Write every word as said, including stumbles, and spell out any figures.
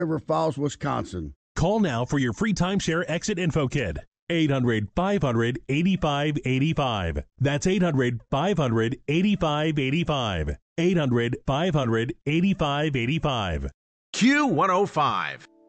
River Falls, Wisconsin. Call now for your free timeshare exit info kit. eight hundred, five hundred, eighty-five eighty-five. That's eight hundred, five hundred, eighty-five eighty-five. eight hundred, five hundred, eighty-five eighty-five. Q one oh five.